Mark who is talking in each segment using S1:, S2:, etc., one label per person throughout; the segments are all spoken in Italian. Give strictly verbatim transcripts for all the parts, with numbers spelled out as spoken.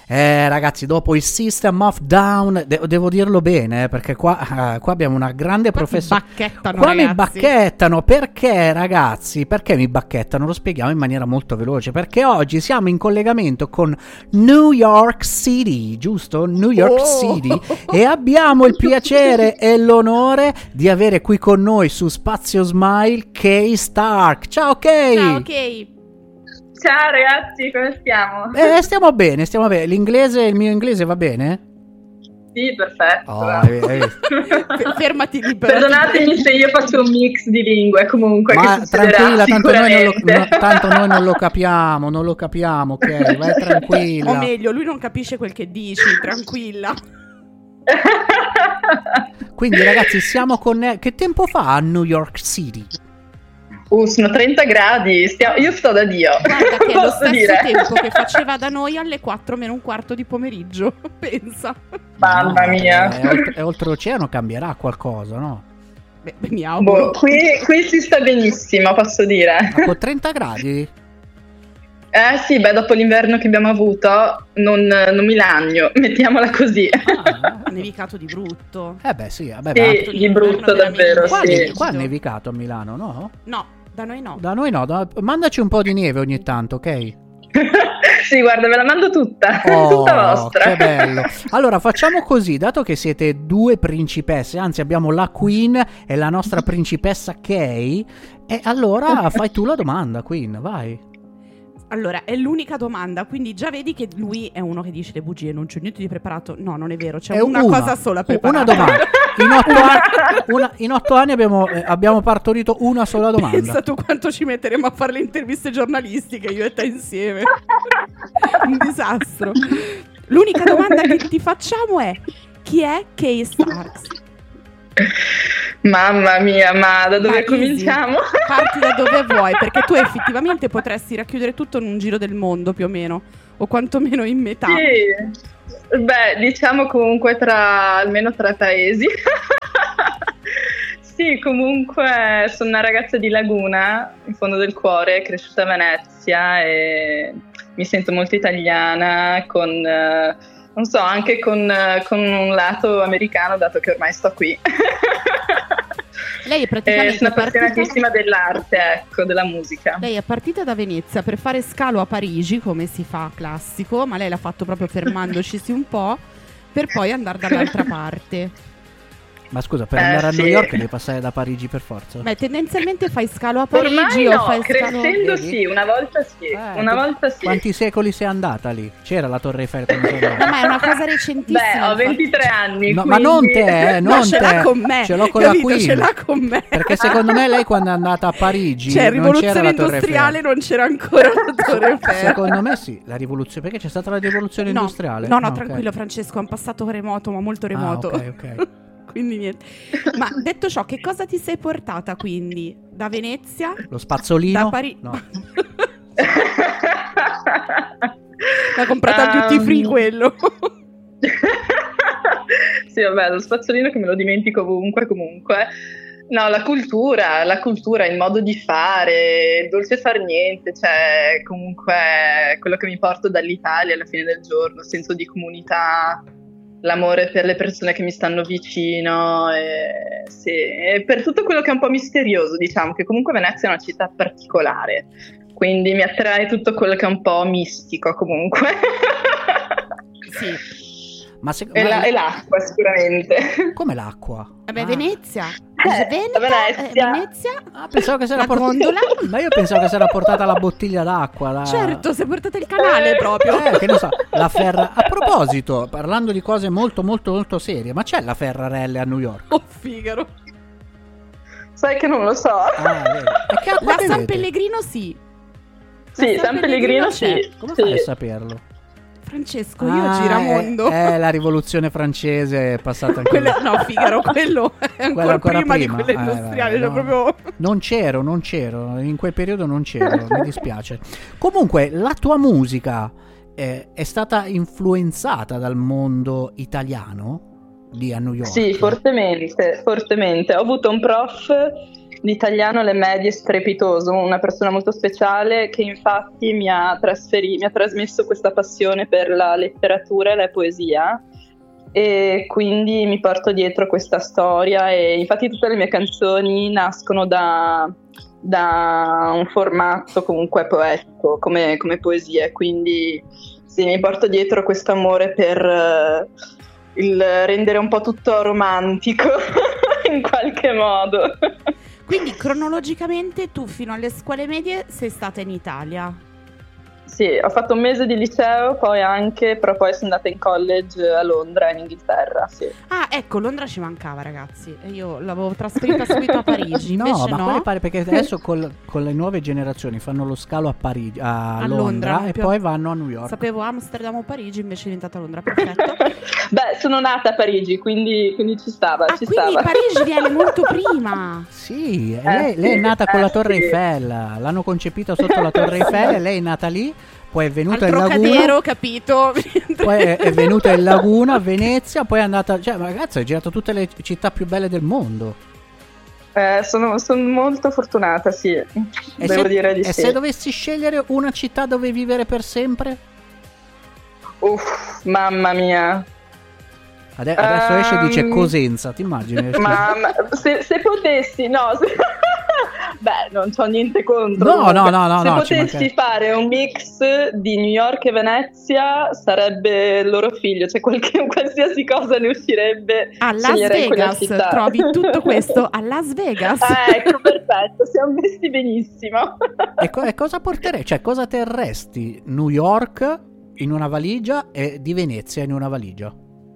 S1: Eh ragazzi, dopo il System of Down, de- devo dirlo bene, eh, perché qua, uh, qua abbiamo una grande professionalità.
S2: Bacchettano,
S1: qua
S2: ragazzi.
S1: mi bacchettano, perché ragazzi? Perché mi bacchettano? Lo spieghiamo in maniera molto veloce, perché oggi siamo in collegamento con New York City, giusto? New York
S2: Oh.
S1: City, e abbiamo il piacere e l'onore di avere qui con noi su Spazio Smile Kay Stark. Ciao Kay!
S2: Ciao, ok.
S3: Ciao ragazzi, come stiamo?
S1: Eh, stiamo bene, stiamo bene. L'inglese, il mio inglese va bene?
S3: Sì, perfetto.
S1: Oh, hai- hai visto?
S2: F- fermati libero.
S3: Perdonatemi se io faccio un mix di lingue, comunque.
S1: Ma
S3: che succederà
S1: tranquilla, tanto noi, non lo,
S3: sicuramente.
S1: no, tanto noi non lo capiamo, non lo capiamo, ok? Vai tranquilla.
S2: O meglio, lui non capisce quel che dici, tranquilla.
S1: Quindi ragazzi, siamo con... Che tempo fa a New York City?
S3: Uh, sono trenta gradi, stiamo... io sto da Dio.
S2: Guarda che è lo
S3: Posso
S2: stesso
S3: dire?
S2: tempo che faceva da noi alle quattro meno un quarto di pomeriggio, pensa.
S3: Mamma
S1: No,
S3: mia.
S1: È, oltre, è oltreoceano, cambierà qualcosa, no?
S2: Beh, beh, mi auguro.
S3: Boh, qui, qui si sta benissimo, posso dire.
S1: Ma con trenta gradi?
S3: Eh sì, beh, dopo l'inverno che abbiamo avuto, non, non mi lagno, mettiamola così.
S1: Ah,
S2: Ha nevicato di brutto.
S1: eh beh sì, vabbè,
S3: Sì,
S1: ma-
S3: di brutto davvero,
S1: qua,
S3: sì.
S1: qua ha nevicato a Milano, no?
S2: No, da noi no.
S1: Da noi no, da- mandaci un po' di neve ogni tanto, ok?
S3: Sì, guarda, ve la mando tutta,
S1: Oh,
S3: tutta vostra.
S1: che bello. Allora facciamo così, dato che siete due principesse, anzi abbiamo la Queen e la nostra principessa Kay, e allora fai tu la domanda, Queen, vai.
S2: Allora, è l'unica domanda, quindi già vedi che lui è uno che dice le bugie, non c'è niente di preparato. No, non è vero, c'è
S1: È
S2: una,
S1: una,
S2: cosa sola
S1: una
S2: preparata.
S1: domanda. In otto anni, una- in otto anni abbiamo, eh, abbiamo partorito una sola domanda.
S2: Pensa tu quanto ci metteremo a fare le interviste giornalistiche, io e te insieme. Un disastro. L'unica domanda che ti facciamo è: chi è Kay Starks?
S3: Mamma mia, ma da dove
S2: Ma easy.
S3: cominciamo?
S2: Parti da dove vuoi, perché tu effettivamente potresti racchiudere tutto in un giro del mondo più o meno, o quantomeno in metà.
S3: Sì, beh, diciamo comunque tra almeno tre paesi. Sì, comunque sono una ragazza di Laguna, in fondo del cuore, cresciuta a Venezia e mi sento molto italiana, con, eh, non so, anche con, eh, con un lato americano, dato che ormai sto qui.
S2: Lei è
S3: Eh,
S2: praticamente
S3: sono
S2: partita...
S3: appassionatissima dell'arte, ecco, della musica.
S2: Lei è partita da Venezia per fare scalo a Parigi, come si fa classico, ma lei l'ha fatto proprio fermandoci un po', per poi andare dall'altra parte.
S1: Ma scusa, per
S3: Eh,
S1: andare a
S3: sì.
S1: New York devi passare da Parigi per forza?
S2: Beh, tendenzialmente fai scalo a Parigi
S3: Ormai
S2: o
S3: no,
S2: fai scalo...
S3: crescendo
S1: Vedi?
S3: sì, una volta sì,
S1: Eh,
S3: una
S1: tu-
S3: volta sì.
S1: Quanti secoli sei andata lì? C'era la Torre Eiffel quando sei andata?
S2: No, ma è una cosa recentissima.
S3: Beh, ho
S2: infatti.
S3: ventitré anni,
S1: No,
S3: quindi...
S1: ma non te, eh,
S2: No,
S1: non
S2: ce
S1: te.
S2: l'ha con me.
S1: Ce l'ho con
S2: capito?
S1: la Queen.
S2: Ce l'ha con me.
S1: Perché secondo me lei quando è andata a Parigi
S2: Cioè,
S1: non c'era
S2: rivoluzione
S1: la Torre
S2: industriale
S1: Eiffel.
S2: non c'era ancora la Torre Eiffel.
S1: Secondo me sì, la rivoluzione, perché c'è stata la rivoluzione
S2: No,
S1: industriale.
S2: no, no,
S1: Ah, ok.
S2: tranquillo Francesco, è un passato remoto, ma molto remoto.
S1: Ah, ok, ok.
S2: Quindi niente. Ma detto ciò, che cosa ti sei portata quindi? Da Venezia?
S1: Lo spazzolino?
S2: Da Parigi?
S1: No.
S2: L'ha comprato al duty free
S3: Um,
S2: quello.
S3: Sì, vabbè, lo spazzolino che me lo dimentico ovunque, comunque. No, la cultura, la cultura, il modo di fare, il dolce far niente, cioè comunque quello che mi porto dall'Italia alla fine del giorno, senso di comunità, l'amore per le persone che mi stanno vicino, e, sì, e per tutto quello che è un po' misterioso, diciamo, che comunque Venezia è una città particolare, quindi mi attrae tutto quello che è un po' mistico comunque.
S2: Sì.
S1: Ma se-
S3: E,
S1: ma-
S3: la- e l'acqua sicuramente.
S1: come l'acqua?
S2: Vabbè,
S1: Ah.
S2: Venezia.
S3: Eh,
S2: Veneta,
S3: Venezia.
S2: eh, Venezia.
S1: Ah, pensavo che si era
S2: La
S1: portata
S2: gondola?
S1: Ma io pensavo che si era portata la bottiglia d'acqua. La...
S2: Certo, si è portato il canale proprio.
S1: Eh, che ne so, la Ferra. A proposito, parlando di cose molto, molto, molto serie, ma c'è la Ferrarelle a New York?
S2: Oh, Figaro.
S3: Sai che non lo so.
S1: Ah, vedi. E che acqua
S2: La San
S1: bevete?
S2: Pellegrino sì.
S3: Sì,
S2: La
S3: San Pellegrino
S2: c'è.
S3: sì.
S1: Come
S3: sì.
S1: fai a saperlo?
S2: Francesco, io
S1: Ah,
S2: giramondo.
S1: È, è la rivoluzione francese è passata anche
S2: Quella-
S1: lì.
S2: no, Figaro, quello è ancora,
S1: Quella ancora
S2: prima,
S1: prima.
S2: di quella
S1: Eh,
S2: industriale.
S1: vabbè,
S2: cioè
S1: no.
S2: proprio...
S1: Non c'ero, non c'ero, in quel periodo non c'ero, mi dispiace. Comunque, la tua musica eh, è stata influenzata dal mondo italiano lì a New York?
S3: Sì, fortemente, fortemente. Ho avuto un prof l'italiano alle medie strepitoso, una persona molto speciale che infatti mi ha, trasferi- mi ha trasmesso questa passione per la letteratura e la poesia, e quindi mi porto dietro questa storia, e infatti tutte le mie canzoni nascono da, da un formato comunque poetico come, come poesie, quindi sì, mi porto dietro questo amore per uh, il rendere un po' tutto romantico in qualche modo.
S2: Quindi cronologicamente tu fino alle scuole medie sei stata in Italia?
S3: Sì, ho fatto un mese di liceo, poi anche, però poi sono andata in college a Londra, in Inghilterra, sì.
S2: Ah, ecco, Londra ci mancava, ragazzi. E io l'avevo trasferita subito a Parigi,
S1: no,
S2: invece
S1: ma
S2: no.
S1: quelle pare perché adesso col, con le nuove generazioni fanno lo scalo a Parigi, a,
S2: A
S1: Londra,
S2: Londra, non
S1: e
S2: più-
S1: poi vanno a New York.
S2: Sapevo Amsterdam o Parigi, invece è diventata Londra, perfetto.
S3: Beh, sono nata a Parigi, quindi, quindi ci stava,
S2: Ah,
S3: ci
S2: quindi
S3: stava.
S2: Parigi viene molto prima.
S1: Sì, e
S3: Eh,
S1: lei, lei è
S3: sì,
S1: nata con
S3: eh,
S1: la Torre
S3: sì.
S1: Eiffel, l'hanno concepita sotto la Torre Eiffel e lei è nata lì, poi è
S2: Al
S1: venuta in
S2: Trocadero,
S1: Laguna,
S2: capito?
S1: poi è, è venuta in Laguna, a Venezia, poi è andata, cioè ragazzi, ha girato tutte le città più belle del mondo.
S3: Eh, sono, sono molto fortunata, sì,
S1: E
S3: devo
S1: se,
S3: dire di
S1: e
S3: sì.
S1: se dovessi scegliere una città dove vivere per sempre?
S3: Uff, mamma mia.
S1: Ade- adesso esce e dice
S3: Ehm,
S1: Cosenza, ti immagini?
S3: Mamma, se, se potessi, no, se- beh, non c'ho niente contro.
S1: No,
S3: comunque.
S1: no, no, no,
S3: Se
S1: no, ci
S3: potessi
S1: mancherebbe.
S3: fare un mix di New York e Venezia, sarebbe il loro figlio, cioè qualche, qualsiasi cosa ne uscirebbe.
S2: A Las
S3: sceglierei quella
S2: Vegas
S3: città.
S2: trovi tutto questo a Las Vegas.
S3: Ah, ecco, perfetto, siamo messi benissimo.
S1: E, co- e cosa porterei? Cioè, cosa terresti New York in una valigia e di Venezia in una valigia?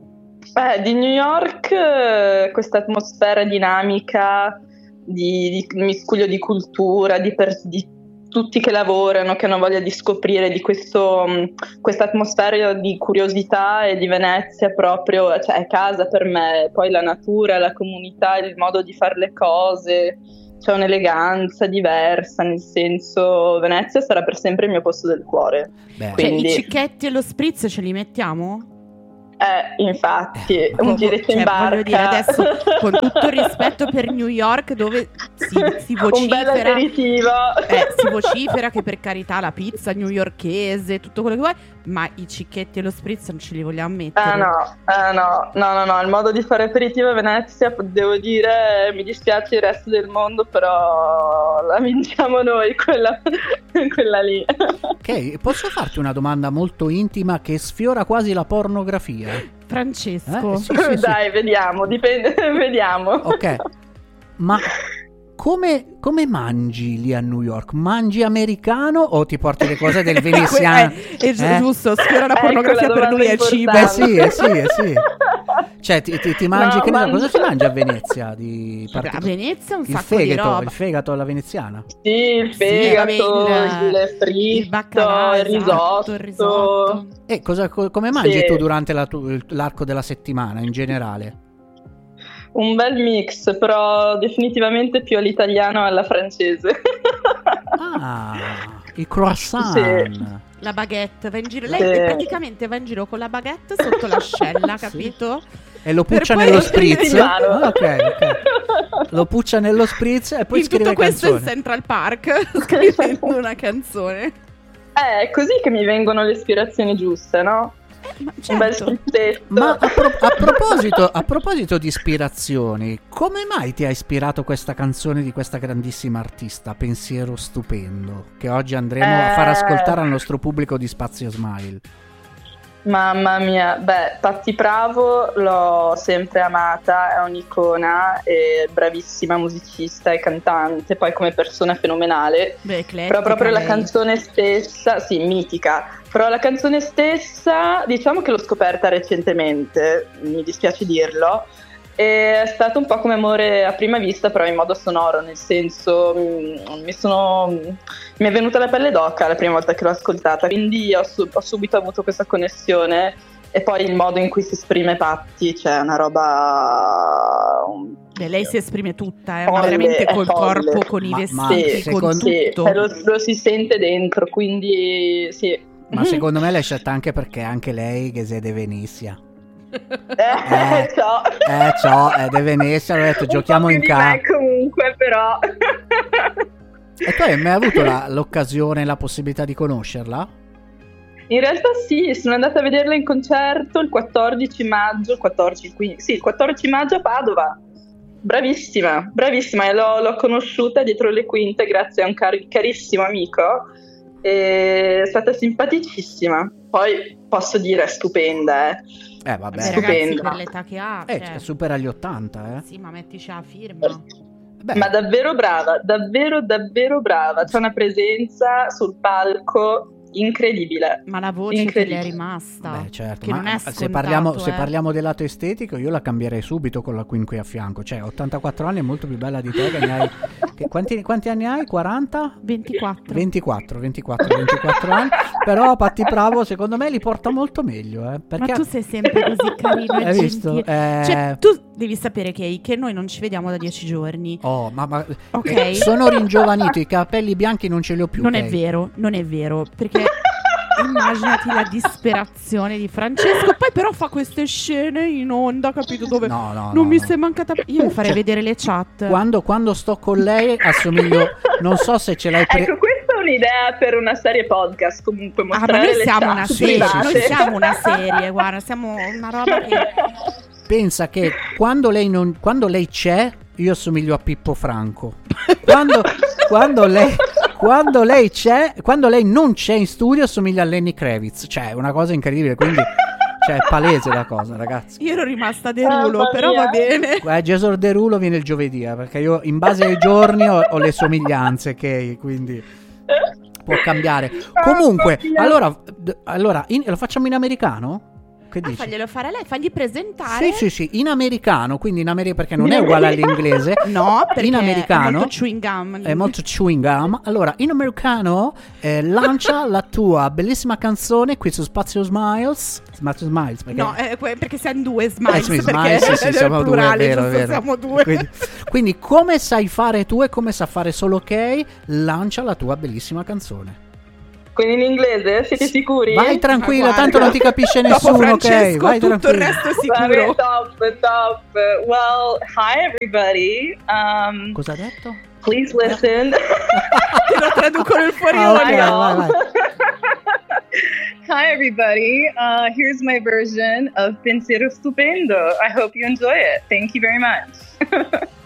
S3: Eh, di New York eh, questa atmosfera dinamica di, di miscuglio di cultura, di, per- di tutti che lavorano, che hanno voglia di scoprire, di questo, mh, questa atmosfera di curiosità, e di Venezia proprio, cioè è casa per me, poi la natura, la comunità, il modo di fare le cose, c'è un'eleganza diversa, nel senso Venezia sarà per sempre il mio posto del cuore.
S1: Beh,
S2: Cioè,
S3: quindi-
S2: i cicchetti e lo spritz ce li mettiamo?
S3: Eh, infatti,
S1: Eh,
S3: un
S2: Cioè,
S3: giretto in barca.
S2: voglio dire, adesso, con tutto il rispetto per New York, dove si, si
S3: un bel
S2: vocifera
S3: aperitivo.
S2: eh, si vocifera che per carità la pizza newyorkese, tutto quello che vuoi, ma i cicchetti e lo spritz non ce li vogliamo mettere.
S3: Ah no, ah no, no, no, no, il modo di fare aperitivo a Venezia, devo dire, mi dispiace il resto del mondo, però la vinciamo noi, quella, quella lì.
S1: ok, posso farti una domanda molto intima che sfiora quasi la pornografia?
S2: Francesco,
S1: Eh, sì, sì, sì.
S3: Dai, vediamo, dipende, vediamo.
S1: Ok, ma come, come mangi lì a New York? Mangi americano o ti porti le cose del veneziano?
S2: è, è
S1: Eh?
S2: giusto, sfiora la
S3: Ecco
S2: pornografia
S3: la
S2: per
S3: domanda
S2: lui è cibo.
S1: Eh sì, eh sì, eh sì. Cioè ti, ti, ti mangi,
S3: No,
S1: che ne so,
S3: mangio-
S1: cosa si mangia a Venezia? Di
S2: A
S1: parti-
S2: Venezia un
S1: il
S2: sacco di
S1: fegato,
S2: roba.
S1: il fegato alla veneziana.
S3: Sì, il
S2: Sì,
S3: fegato,
S2: vabbè, il-
S3: il fritto,
S2: il baccalà,
S3: il risotto.
S2: esatto, il risotto.
S1: E cosa, co- come mangi
S3: Sì.
S1: tu durante la tu- l'arco della settimana in generale?
S3: Un bel mix, però definitivamente più all'italiano e alla francese.
S1: Ah, il croissant.
S3: Sì.
S2: La baguette, va in giro.
S3: Sì.
S2: Lei praticamente va in giro con la baguette sotto l'ascella,
S1: Sì.
S2: capito?
S1: E lo
S2: Per
S1: puccia
S2: poi
S1: nello
S2: lo
S3: scrivi
S1: spritz.
S3: in mano.
S1: Ah, ok, ok. Lo puccia nello spritz e poi
S2: in
S1: scrive
S2: tutto questo in
S1: canzone.
S2: Central Park scrivendo una canzone.
S3: Eh, è così che mi vengono le ispirazioni giuste, no?
S2: Eh, ma
S3: Un bel
S2: certo.
S3: sprizzetto.
S1: Ma a, pro- a proposito, a proposito di ispirazioni, come mai ti ha ispirato questa canzone di questa grandissima artista, Pensiero Stupendo, che oggi andremo a far
S3: Eh.
S1: ascoltare al nostro pubblico di Spazio Smile?
S3: Mamma mia, beh, Patti Bravo l'ho sempre amata, è un'icona, è bravissima musicista e cantante, poi come persona fenomenale.
S2: Beh, eclettica
S3: Però proprio la
S2: lei.
S3: canzone stessa, sì, mitica, però la canzone stessa diciamo che l'ho scoperta recentemente, mi dispiace dirlo, e è stato un po' come amore a prima vista, però in modo sonoro, nel senso mm, mi sono mi è venuta la pelle d'oca la prima volta che l'ho ascoltata, quindi ho, su- ho subito avuto questa connessione, e poi il modo in cui si esprime Patti, cioè una roba.
S2: Beh, lei si esprime tutta, eh,
S3: Folle,
S2: ma veramente
S3: è
S2: col
S3: folle.
S2: corpo, con i
S1: Ma-
S2: vestiti,
S1: ma
S3: Sì,
S2: con
S1: secondo-
S3: Sì,
S2: tutto.
S3: eh, lo, lo si sente dentro, quindi sì.
S1: Ma secondo me l'hai scelta anche perché anche lei che è de Venezia.
S3: Eh, ciao.
S1: Eh, ciao, è de Venezia, ho detto
S3: Un
S1: giochiamo
S3: po'
S1: in
S3: più di me
S1: casa.
S3: comunque. comunque, però.
S1: E tu hai mai avuto la, l'occasione, la possibilità di conoscerla?
S3: In realtà sì, sono andata a vederla in concerto il quattordici maggio, quattordici, quindi, sì, il quattordici maggio a Padova. Bravissima, bravissima, e l'ho, l'ho conosciuta dietro le quinte grazie a un car- carissimo amico, e è stata simpaticissima. Poi posso dire è stupenda, eh.
S1: Eh vabbè,
S2: Beh, ragazzi,
S3: stupenda.
S2: per l'età che ha,
S1: eh,
S2: cioè,
S1: supera gli ottanta, eh.
S2: sì, ma mettici la firma.
S1: Beh,
S3: Ma davvero brava, davvero davvero brava, c'è una presenza sul palco incredibile.
S2: Ma la voce che le è
S3: Incredibile.
S2: rimasta,
S1: beh, certo,
S2: che
S1: ma
S2: non è
S1: se
S2: scontato,
S1: parliamo, se
S2: eh.
S1: parliamo del lato estetico, io la cambierei subito con la Queen qui a fianco. Cioè, ottantaquattro anni è molto più bella di te, che ne hai. Che, quanti, quanti anni hai? quaranta?
S2: ventiquattro.
S1: ventiquattro, ventiquattro, ventiquattro anni. Però Patti Bravo, secondo me, li porta molto meglio, eh, perché
S2: Ma tu sei sempre così carino e
S1: hai visto?
S2: gentile.
S1: Eh,
S2: Cioè, tu devi sapere che, che noi non ci vediamo da dieci giorni.
S1: Oh, ma, ma
S2: Ok.
S1: eh, sono ringiovanito, i capelli bianchi non ce li ho più.
S2: Non
S1: ok?
S2: è vero, non è vero, perché immaginati la disperazione di Francesco. Poi però fa queste scene in onda, capito, dove
S1: No, no,
S2: non
S1: no,
S2: mi
S1: no.
S2: sei mancata. Io mi farei
S1: Cioè,
S2: vedere le chat.
S1: Quando, quando sto con lei assomiglio, non so se ce l'hai pre-
S3: Ecco, questa è un'idea per una serie podcast, comunque
S2: Ah, ma
S3: mostrare
S2: noi
S3: le
S2: siamo
S3: chat
S2: una serie,
S3: private.
S2: noi siamo una serie, guarda, siamo una roba che
S1: pensa che quando lei, non, quando lei c'è, io assomiglio a Pippo Franco. Quando, quando, lei, quando lei c'è, quando lei non c'è in studio, assomiglia a Lenny Kravitz. Cioè, è una cosa incredibile. Quindi, cioè, è palese la cosa, ragazzi.
S2: io ero rimasta derulo,
S3: Mamma
S2: però
S3: mia.
S2: va bene.
S1: Eh, Gesor Derulo viene il giovedì, eh, perché io in base ai giorni ho, ho le somiglianze, ok? Quindi può cambiare. Comunque,
S3: mia.
S1: allora, d- allora in- lo facciamo in americano? Che
S2: Ah,
S1: dici?
S2: faglielo fare lei, fagli presentare.
S1: Sì, sì, sì, in americano, quindi in America, perché non è uguale all'inglese.
S2: No, perché
S1: in americano
S2: è molto chewing gum.
S1: è molto chewing gum. Allora, in americano eh, lancia la tua bellissima canzone qui su Spazio Smiles. Spazio Smiles, perché
S2: No, eh, que- perché siamo due
S1: Eh,
S2: smiles,
S1: sì,
S2: perché
S1: Smiles, sì, sì,
S2: è
S1: siamo due,
S2: plurale,
S1: è vero,
S2: giusto?
S1: è vero.
S2: Siamo due.
S1: Quindi, quindi come sai fare tu e come sa fare solo ok, lancia la tua bellissima canzone.
S3: Quindi in inglese, siete sicuri?
S1: Vai tranquilla,
S2: Ma guarda,
S1: tanto non ti capisce
S2: dopo
S1: nessuno, ok?
S2: Francesco,
S1: Vai
S2: tutto il
S1: tranquilla.
S2: resto è
S3: Vabbè,
S2: sicuro.
S3: top, top. Well, hi everybody. Um,
S1: Cosa ha detto?
S3: please listen.
S2: Te lo traduco nel fuori
S1: Ah, ok,
S2: onda.
S1: vai, vai.
S3: Hi everybody. Uh, here's my version of Pensiero Stupendo. I hope you enjoy it. Thank you very much.